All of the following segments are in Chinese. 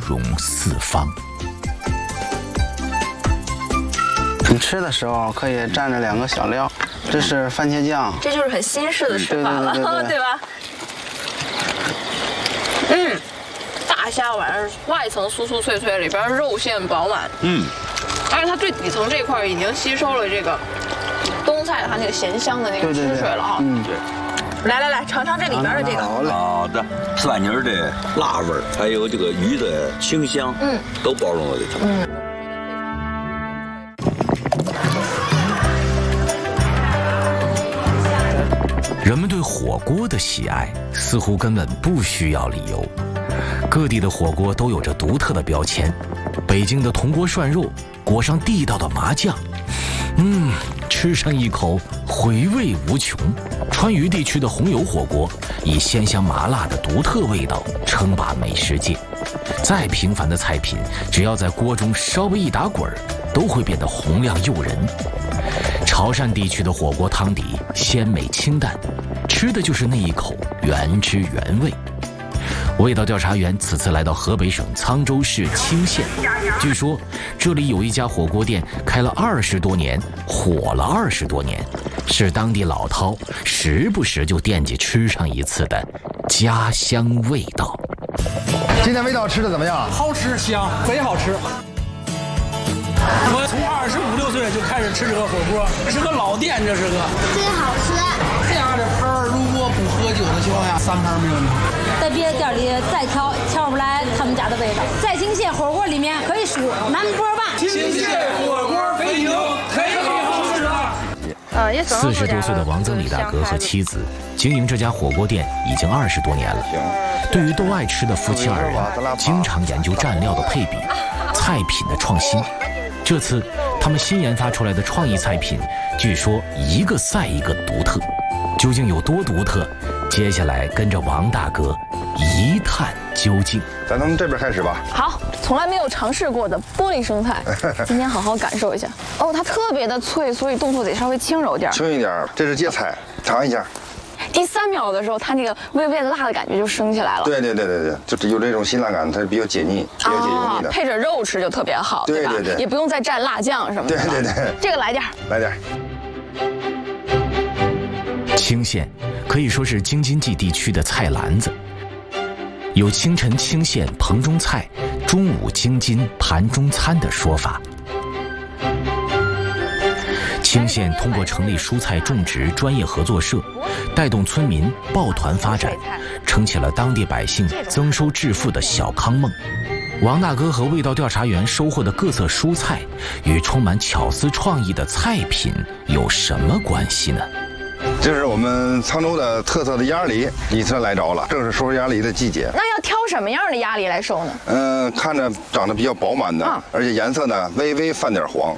容四方。 你吃的时候可以蘸着2个小料，这是番茄酱， 这就是很新式的吃法了，对吧？大虾丸外层酥酥脆脆，里边肉馅饱满，而且它最底层这块已经吸收了这个冬菜它那个咸香的那个汁水了哈。对。来，尝尝这里边的这个。 好的，蒜泥的辣味儿，还有这个鱼的清香，都包容了里头。 人们对火锅的喜爱似乎根本不需要理由，各地的火锅都有着独特的标签。北京的铜锅涮肉裹上地道的麻酱，吃上一口回味无穷。川渝地区的红油火锅以鲜香麻辣的独特味道称霸美食界。再平凡的菜品，只要在锅中稍微一打滚儿，都会变得红亮诱人。潮汕地区的火锅汤底鲜美清淡，吃的就是那一口原汁原味。味道调查员此次来到河北省沧州市清县，据说这里有一家火锅店开了20多年，火了20多年，是当地老饕时不时就惦记吃上一次的家乡味道。 今天味道吃的怎么样？ 好吃香，贼好吃。我从25、26岁就开始吃这个火锅，这是个老店，这是个真好吃。 这样的盘儿，如果不喝酒的情况下，3盘没问题。 在别的店里再调不来他们家的味道，在清县火锅里面可以数No.1。 清县火锅肥牛忒好吃了。 40多岁的王增礼大哥和妻子经营这家火锅店已经20多年了。对于都爱吃的夫妻2人，经常研究蘸料的配比、菜品的创新。这次他们新研发出来的创意菜品，据说一个赛一个独特，究竟有多独特？接下来跟着王大哥一探究竟。 咱从这边开始吧。 好，从来没有尝试过的玻璃生菜，今天好好感受一下。哦，它特别的脆，所以动作得稍微轻柔点。 轻一点，这是芥菜，尝一下。 第3秒的时候，它那个微微的辣的感觉就升起来了。 对，就有这种辛辣感，它比较解腻，比较解油腻的。 配着肉吃就特别好， 对吧？也不用再蘸辣酱什么的。 对， 这个来点。 清县可以说是京津冀地区的菜篮子，有清晨清县棚中菜，中午京津盘中餐的说法。清县通过成立蔬菜种植专业合作社，带动村民抱团发展，撑起了当地百姓增收致富的小康梦。王大哥和味道调查员收获的各色蔬菜，与充满巧思创意的菜品有什么关系呢？ 这是我们沧州的特色的鸭梨，李次来着了，正是收鸭梨的季节。 那要挑什么样的鸭梨来收呢？ 看着长得比较饱满的，而且颜色呢微微泛点黄。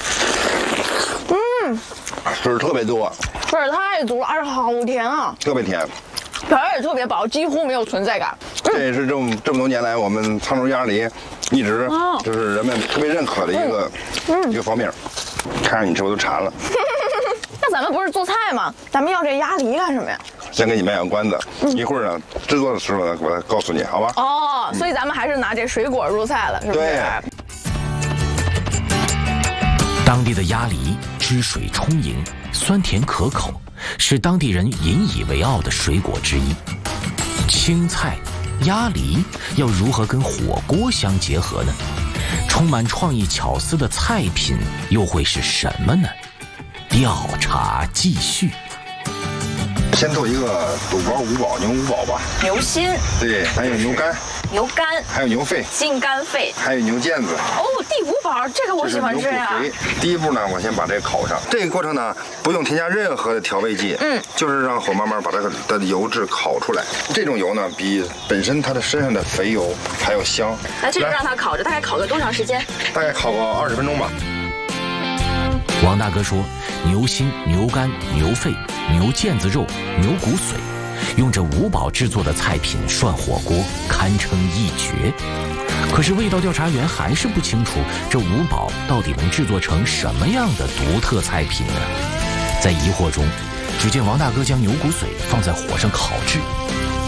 水特别多， 水太足了，而且好甜啊， 特别甜， 皮儿也特别薄，几乎没有存在感。 这也是这么多年来我们沧州鸭梨一直就是人们特别认可的一个方面。看着你吃我都馋了。 那咱们不是做菜吗？咱们要这鸭梨干什么呀？ 先给你卖个关子，一会儿呢制作的时候呢，我来告诉你，好吧？ 哦，所以咱们还是拿这水果入菜了，是不是？ 对。 当地的鸭梨汁水充盈，酸甜可口，是当地人引以为傲的水果之一。青菜、鸭梨要如何跟火锅相结合呢？充满创意巧思的菜品又会是什么呢？调查继续。 先做一个肚包五宝，牛五宝吧。 牛心， 对，还有牛肝， 牛肝， 还有牛肺， 心肝肺， 还有牛腱子。 哦，第五宝，这个我喜欢吃呀。 第一步呢，我先把这个烤上。这个过程呢，不用添加任何的调味剂，就是让火慢慢把这个的油脂烤出来。这种油呢，比本身它的身上的肥油还要香。 那这个让它烤着，大概烤个多长时间？ 大概烤个20分钟吧。 王大哥说，牛心、牛肝、牛肺、牛腱子肉、牛骨髓，用这五宝制作的菜品涮火锅，堪称一绝。可是味道调查员还是不清楚这五宝到底能制作成什么样的独特菜品呢？在疑惑中，只见王大哥将牛骨髓放在火上烤制，